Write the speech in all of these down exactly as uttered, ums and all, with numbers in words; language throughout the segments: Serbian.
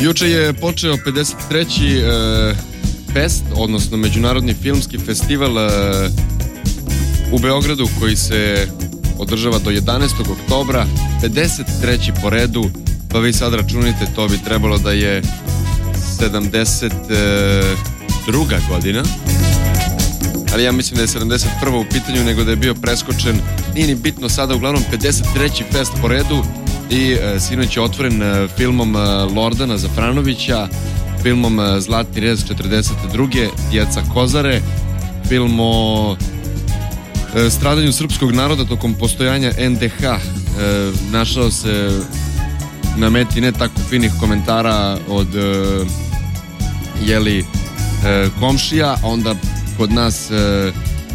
Juče je počeo pedeset treći E, fest, odnosno Međunarodni filmski festival e, u Beogradu, koji se održava do jedanaestog oktobra, pedeset treći po redu, pa vi sad računite, to bi trebalo da je sedamdeset druga godina, ali ja mislim da je sedamdeset prva u pitanju, nego da je bio preskočen, nije ni bitno sada, uglavnom pedeset treći fest po redu. I e, sinoć je otvoren e, filmom e, Lordana Zafranovića, filmom e, Zlatni rez četrdeset druge Djeca Kozare, film o e, stradanju srpskog naroda tokom postojanja en de ha. E, našao se na meti ne tako finih komentara od e, jeli e, komšija, a onda kod nas e,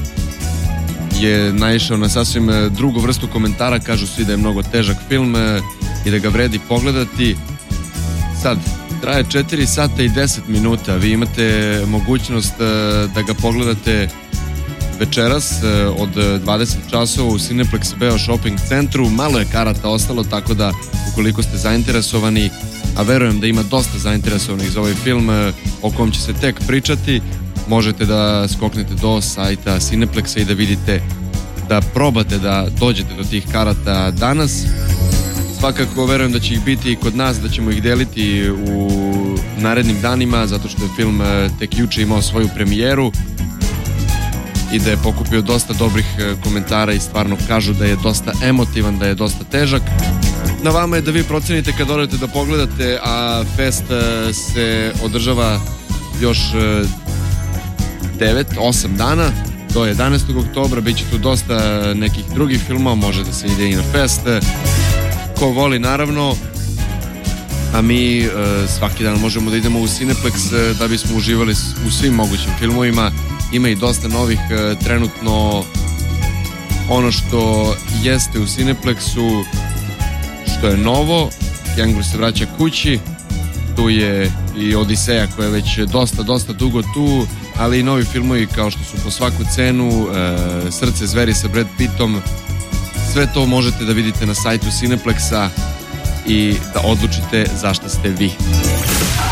je naišao na sasvim drugu vrstu komentara. Kažu svi da je mnogo težak film e, i da ga vredi pogledati. Sad, traje četiri sata i deset minuta. Vi imate mogućnost e, da ga pogledate večeras e, od dvadeset časova u Cineplex Beo Shopping centru. Malo je karata ostalo, tako da ukoliko ste zainteresovani, a verujem da ima dosta zainteresovanih za ovaj film e, o kom će se tek pričati, možete da skoknete do sajta Cineplexa i da vidite, da probate da dođete do tih karata danas. Svakako verujem da će ih biti i kod nas, da ćemo ih deliti u narednim danima, zato što je film tek juče imao svoju premijeru i da je pokupio dosta dobrih komentara i stvarno kažu da je dosta emotivan, da je dosta težak. Na vama je da vi procenite kad odete da pogledate, a fest se održava još devet osam dana do jedanaestog oktobra. Biće tu dosta nekih drugih filmova, može da se ide i na fest, ko voli naravno, a mi e, svaki dan možemo da idemo u Cineplex e, da bismo uživali u svim mogućim filmovima. Ima i dosta novih e, trenutno. Ono što jeste u Cineplexu, što je novo, Kenguru se vraća kući, tu je i Odiseja koja je već dosta, dosta dugo tu, ali i novi filmovi kao što su Po svaku cenu, e, Srce zveri sa Brad Pittom. Sve to možete da vidite na sajtu Cineplexa i da odlučite zašto ste vi.